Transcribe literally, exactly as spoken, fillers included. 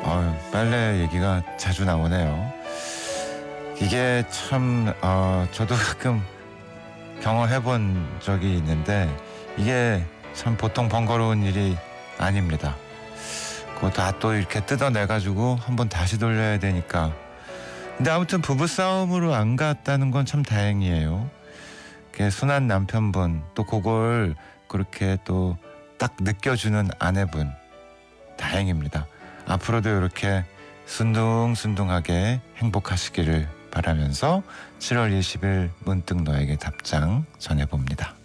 어휴, 빨래 얘기가 자주 나오네요. 이게 참 어, 저도 가끔 경험해 본 적이 있는데 이게 참 보통 번거로운 일이 아닙니다. 그거 다 또 이렇게 뜯어내가지고 한번 다시 돌려야 되니까. 근데 아무튼 부부싸움으로 안 갔다는 건 참 다행이에요. 그 순한 남편분, 또 그걸 그렇게 또 딱 느껴주는 아내분, 다행입니다. 앞으로도 이렇게 순둥순둥하게 행복하시기를 바라면서 칠월 이십일 문득 너에게 답장 전해봅니다.